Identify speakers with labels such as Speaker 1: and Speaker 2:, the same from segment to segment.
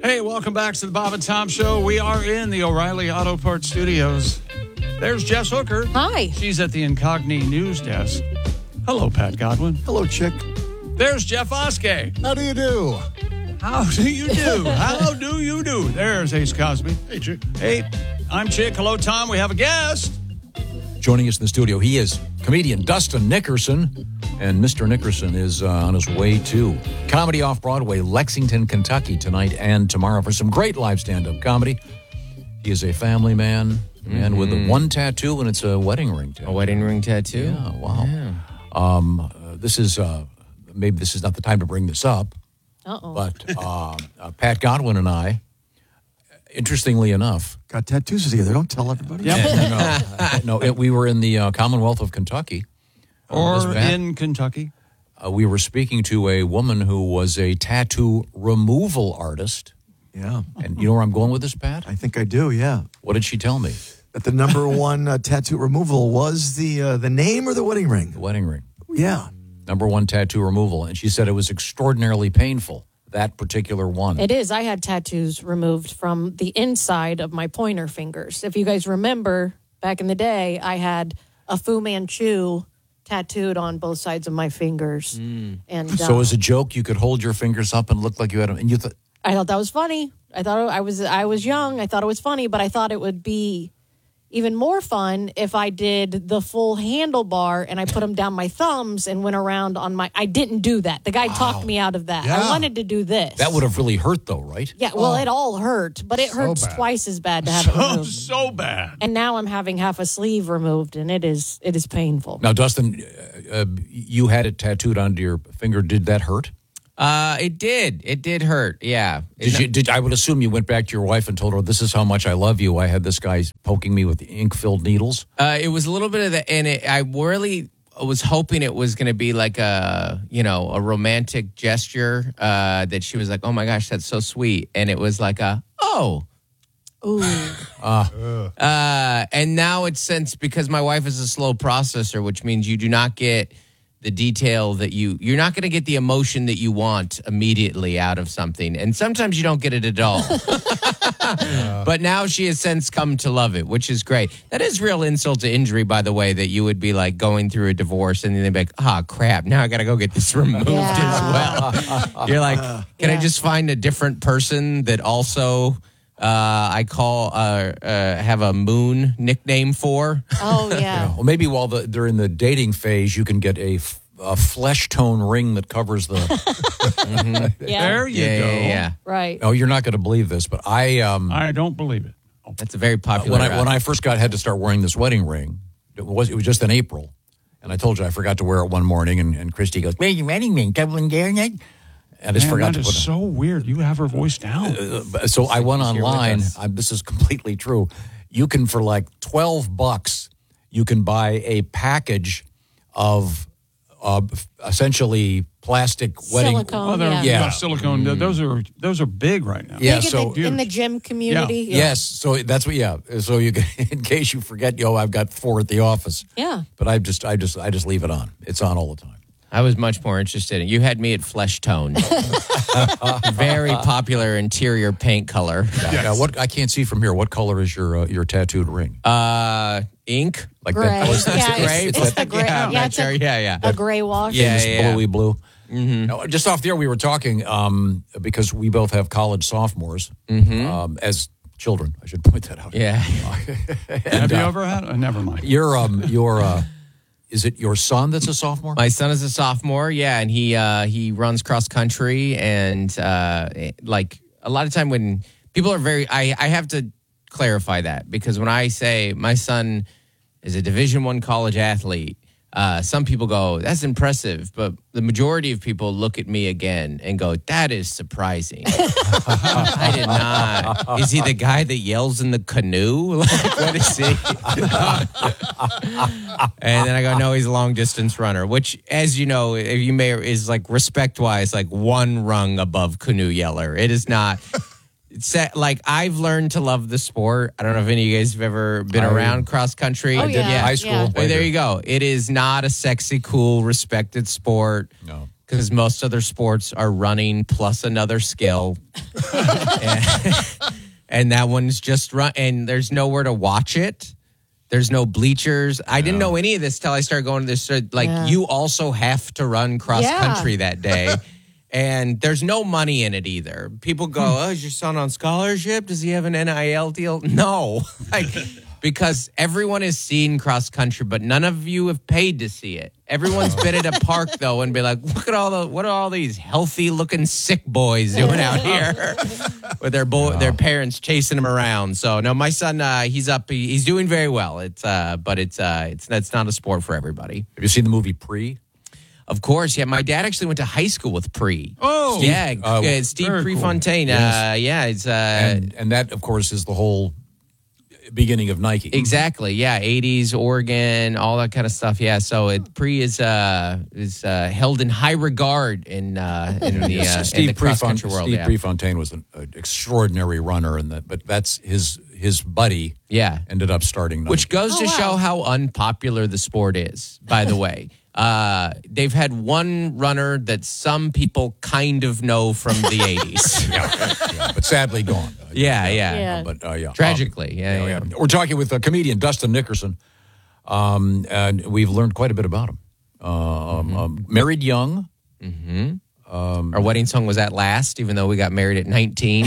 Speaker 1: Hey, welcome back to the Bob and Tom Show. We are in the O'Reilly Auto Parts Studios. There's Jess Hooker.
Speaker 2: Hi.
Speaker 1: She's at the Incogni News Desk. Hello, Pat Godwin.
Speaker 3: Hello, Chick.
Speaker 1: There's Jeff Oskey.
Speaker 3: How do you do?
Speaker 1: How do you do? How do you do? There's Ace Cosby.
Speaker 3: Hey, Chick.
Speaker 1: Hey, I'm Chick. Hello, Tom. We have a guest.
Speaker 4: Joining us in the studio, he is comedian Dustin Nickerson. And Mr. Nickerson is on his way to Comedy Off-Broadway, Lexington, Kentucky, tonight and tomorrow for some great live stand-up comedy. He is a family man, with one tattoo, and it's a wedding ring tattoo.
Speaker 5: A wedding ring tattoo?
Speaker 4: Yeah, wow. Yeah. This is, maybe this is not the time to bring this up, but Pat Godwin and I, interestingly enough,
Speaker 3: got tattoos together. Don't tell everybody.
Speaker 1: Yep.
Speaker 4: we were in the Commonwealth of Kentucky.
Speaker 1: Or in Kentucky.
Speaker 4: We were speaking to a woman who was a tattoo removal artist.
Speaker 3: Yeah.
Speaker 4: And you know where I'm going with this, Pat?
Speaker 3: I think I do, yeah.
Speaker 4: What did she tell me?
Speaker 3: That the number one tattoo removal was the name or the wedding ring?
Speaker 4: The wedding ring.
Speaker 3: Yeah.
Speaker 4: Number one tattoo removal. And she said it was extraordinarily painful, that particular one.
Speaker 2: It is. I had tattoos removed from the inside of my pointer fingers. If you guys remember, back in the day, I had a Fu Manchu tattooed on both sides of my fingers. And
Speaker 4: so as a joke, you could hold your fingers up and look like you had them. And you thought,
Speaker 2: I thought that was funny. I thought I was young. I thought it was funny, but I thought it would be even more fun if I did the full handlebar and I put them down my thumbs and went around on my... I didn't do that. The guy talked me out of that.
Speaker 3: Yeah.
Speaker 2: I wanted to do this.
Speaker 4: that would have really hurt, though, right?
Speaker 2: Yeah, well, it all hurt, but it hurts twice as bad to have it removed.
Speaker 1: So bad.
Speaker 2: And now I'm having half a sleeve removed, and it is painful.
Speaker 4: Now, Dustin, you had it tattooed onto your finger. Did that hurt?
Speaker 5: It did. It did hurt, yeah.
Speaker 4: I would assume you went back to your wife and told her, this is how much I love you. I had this guy poking me with ink-filled needles.
Speaker 5: It was a little bit of that, and I really was hoping it was going to be like a romantic gesture that she was like, oh my gosh, that's so sweet. And it was like
Speaker 2: Ooh.
Speaker 5: And now it's since, because my wife is a slow processor, which means you do not get the detail that you're not going to get the emotion that you want immediately out of something. And sometimes you don't get it at all. But now she has since come to love it, which is great. That is real insult to injury, by the way, that you would be like going through a divorce and then they'd be like, crap, now I got to go get this removed as well. You're like, can I just find a different person that also... I call have a moon nickname for.
Speaker 2: Oh, yeah.
Speaker 4: Well, maybe while they're in the dating phase, you can get a flesh tone ring that covers the...
Speaker 2: Yeah.
Speaker 1: There you go.
Speaker 5: Yeah.
Speaker 2: Right.
Speaker 4: Oh, you're not going to believe this, but
Speaker 1: I don't believe it.
Speaker 5: That's a very popular...
Speaker 4: when I first had to start wearing this wedding ring, it was just in April, and I told you I forgot to wear it one morning, and Christy goes, "Where's your wedding ring? Doubling down yet?" I just forgot to
Speaker 1: that
Speaker 4: put
Speaker 1: is so weird. You have her voice down.
Speaker 4: So I went online.
Speaker 5: with us.
Speaker 4: This is completely true. You can, for like $12, you can buy a package of essentially plastic wedding.
Speaker 2: Silicone,
Speaker 1: silicone. Those are big right now.
Speaker 4: Yeah,
Speaker 2: Big
Speaker 4: so
Speaker 2: in the gym community.
Speaker 4: Yeah. Yes, so that's what. Yeah, so you can, in case you forget, I've got 4 at the office.
Speaker 2: Yeah.
Speaker 4: But I just leave it on. It's on all the time.
Speaker 5: I was much more interested in... You had me at flesh tone. Very popular interior paint color.
Speaker 4: Now, what I can't see from here. What color is your tattooed ring?
Speaker 5: Ink?
Speaker 4: Like
Speaker 2: Gray.
Speaker 4: that?
Speaker 2: It's
Speaker 5: gray?
Speaker 2: It's the gray.
Speaker 5: Yeah, I'm not
Speaker 2: it's
Speaker 5: sure. Yeah.
Speaker 2: a gray wash.
Speaker 5: Yeah.
Speaker 4: Bluey blue. Now, just off the air, we were talking because we both have college sophomores as children. I should point that out.
Speaker 5: Yeah.
Speaker 1: Have you ever had? Never mind.
Speaker 4: Is it your son that's a sophomore?
Speaker 5: My son is a sophomore, yeah, and he runs cross country, and like a lot of time when people are I have to clarify that, because when I say my son is a Division I college athlete, some people go, that's impressive, but the majority of people look at me again and go, that is surprising. I did not. Is he the guy that yells in the canoe? Like, what is he? And then I go, no, he's a long distance runner, which, as you know, is like respect wise, like one rung above canoe yeller. It is not. Like, I've learned to love the sport. I don't know if any of you guys have ever been around cross country.
Speaker 2: Oh, yeah.
Speaker 4: High school.
Speaker 2: Yeah.
Speaker 5: Well, there you go. It is not a sexy, cool, respected sport.
Speaker 4: No.
Speaker 5: because most other sports are running plus another skill. and that one's just run, and there's nowhere to watch it. There's no bleachers. I didn't know any of this till I started going to this. You also have to run cross country that day. And there's no money in it either. People go, oh, is your son on scholarship? Does he have an NIL deal? No. Because everyone has seen cross country, but none of you have paid to see it. Everyone's been at a park, though, and be like, what are all these healthy-looking sick boys doing out here with their parents chasing them around? So, no, my son, he's up. He's doing very well. That's not a sport for everybody.
Speaker 4: Have you seen the movie Pre?
Speaker 5: Of course, yeah. My dad actually went to high school with Pre.
Speaker 1: Oh,
Speaker 5: Steve Prefontaine.
Speaker 4: Yes.
Speaker 5: It's
Speaker 4: and that, of course, is the whole beginning of Nike.
Speaker 5: Exactly. Yeah, 80s, Oregon, all that kind of stuff. Yeah, so Pre is held in high regard in the cross country world.
Speaker 4: Steve Prefontaine was an extraordinary runner, but that's his buddy.
Speaker 5: Yeah,
Speaker 4: ended up starting Nike.
Speaker 5: Which goes to show how unpopular the sport is. By the way. They've had one runner that some people kind of know from the 80s.
Speaker 4: yeah, but sadly gone.
Speaker 5: Tragically,
Speaker 4: We're talking with comedian Dustin Nickerson, and we've learned quite a bit about him. Married young.
Speaker 5: Mm-hmm. Our wedding song was At Last, even though we got married at 19.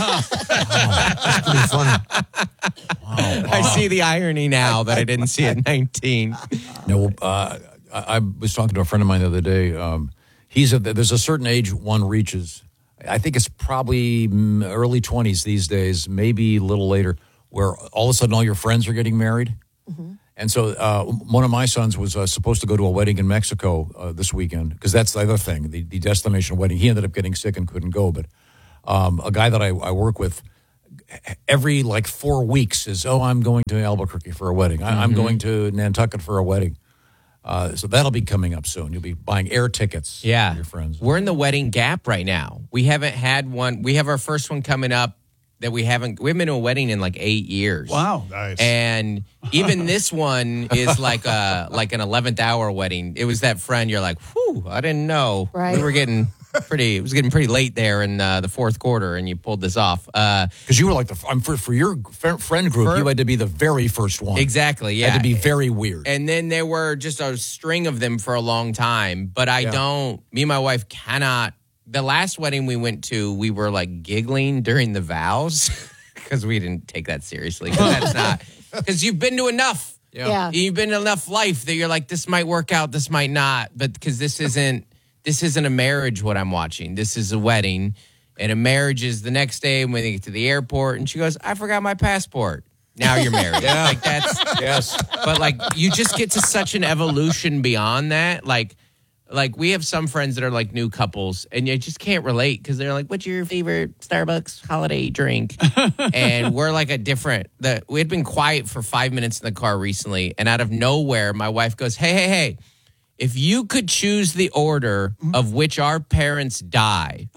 Speaker 3: That's pretty funny.
Speaker 5: Wow. I see the irony now that I didn't see at 19.
Speaker 4: No, I was talking to a friend of mine the other day. There's a certain age one reaches. I think it's probably early 20s these days, maybe a little later, where all of a sudden all your friends are getting married. Mm-hmm. And so one of my sons was supposed to go to a wedding in Mexico this weekend, because that's the other thing, the destination wedding. He ended up getting sick and couldn't go. But a guy that I work with, every 4 weeks is, I'm going to Albuquerque for a wedding. I'm going to Nantucket for a wedding. So that'll be coming up soon. You'll be buying air tickets for your friends.
Speaker 5: We're in the wedding gap right now. We haven't had one. We have our first one coming up that we haven't been to a wedding in 8 years.
Speaker 1: Wow.
Speaker 6: Nice.
Speaker 5: And even this one is like an 11th hour wedding. It was that friend you're like, whew, I didn't know.
Speaker 2: Right.
Speaker 5: We were getting it was getting pretty late there in the fourth quarter, and you pulled this off.
Speaker 4: Because you were like for your friend group, you had to be the very first one.
Speaker 5: Exactly, yeah.
Speaker 4: It had to be very weird.
Speaker 5: And then there were just a string of them for a long time. But me and my wife cannot. The last wedding we went to, we were giggling during the vows because we didn't take that seriously. Because you've been to enough.
Speaker 2: Yeah.
Speaker 5: You've been to enough life that you're like, this might work out, this might not. But because this isn't a marriage what I'm watching. This is a wedding. And a marriage is the next day when they get to the airport. And she goes, I forgot my passport. Now you're married.
Speaker 4: Yes.
Speaker 5: But you just get to such an evolution beyond that. We have some friends that are new couples, and you just can't relate because they're like, what's your favorite Starbucks holiday drink? And we're we had been quiet for 5 minutes in the car recently, and out of nowhere, my wife goes, hey, if you could choose the order of which our parents die.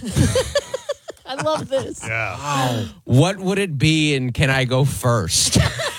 Speaker 2: I love this.
Speaker 6: Yeah.
Speaker 5: Wow. What would it be, and can I go first?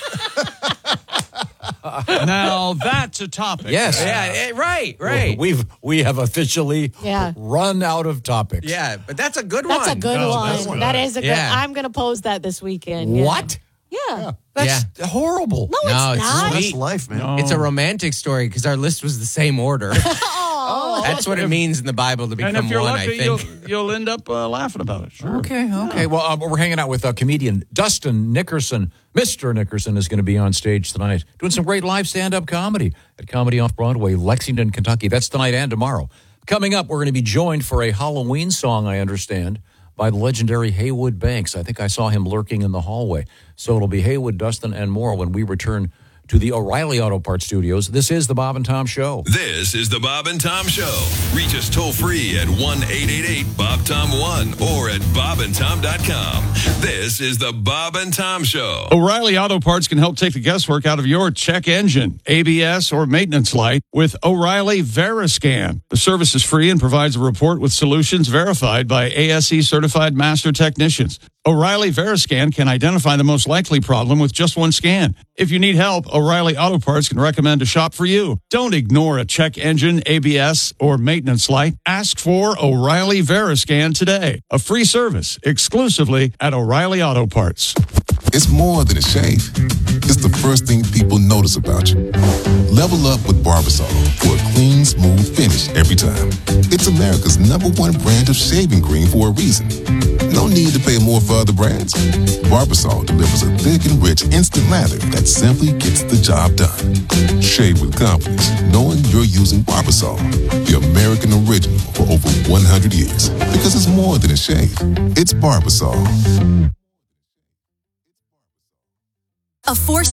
Speaker 1: Now that's a topic.
Speaker 5: Yes. Yeah. Right.
Speaker 4: We have officially
Speaker 2: Yeah.
Speaker 4: run out of topics.
Speaker 5: Yeah, but that's a good one.
Speaker 2: That's a good
Speaker 6: that's
Speaker 2: one.
Speaker 6: good.
Speaker 2: That is a good.
Speaker 5: Yeah.
Speaker 2: I'm going to pose that this weekend. Yeah.
Speaker 4: What?
Speaker 2: Yeah.
Speaker 4: That's horrible.
Speaker 2: No,
Speaker 5: No,
Speaker 2: it's
Speaker 5: it's
Speaker 2: not.
Speaker 5: sweet.
Speaker 3: That's life, man.
Speaker 1: No.
Speaker 5: It's a romantic story because our list was the same order.
Speaker 2: Oh.
Speaker 5: That's what it means in the Bible to
Speaker 1: And
Speaker 5: become
Speaker 1: if you're
Speaker 5: one,
Speaker 1: lucky,
Speaker 5: I think.
Speaker 1: you'll end up laughing about it. Sure.
Speaker 4: Okay. Well, we're hanging out with comedian Dustin Nickerson. Mr. Nickerson is going to be on stage tonight doing some great live stand-up comedy at Comedy Off-Broadway, Lexington, Kentucky. That's tonight and tomorrow. Coming up, we're going to be joined for a Halloween song, I understand, by the legendary Haywood Banks. I think I saw him lurking in the hallway. So it'll be Haywood, Dustin, and more when we return to the O'Reilly Auto Parts Studios. This is the Bob and Tom Show.
Speaker 7: This is the Bob and Tom Show. Reach us toll free at 1-888-BOB-TOM-1.
Speaker 6: 1041 or at bobandtom.com. This is the Bob and Tom Show.
Speaker 1: O'Reilly Auto Parts can help take the guesswork out of your check engine, ABS, or maintenance light with O'Reilly Veriscan. The service is free and provides a report with solutions verified by ASE certified master technicians. O'Reilly Veriscan can identify the most likely problem with just one scan. If you need help, O'Reilly Auto Parts can recommend a shop for you. Don't ignore a check engine, ABS, or maintenance light. Ask for O'Reilly Veriscan today. A free service exclusively at O'Reilly Auto Parts.
Speaker 7: It's more than a shave. It's the first thing people notice about you. Level up with Barbasol for a clean, smooth finish every time. It's America's #1 brand of shaving cream for a reason. No need to pay more for other brands. Barbasol delivers a thick and rich instant lather that simply gets the job done. Shave with confidence, knowing you're using Barbasol, the American original for over 100 years. Because it's more than a shave. It's Barbasol.
Speaker 8: A force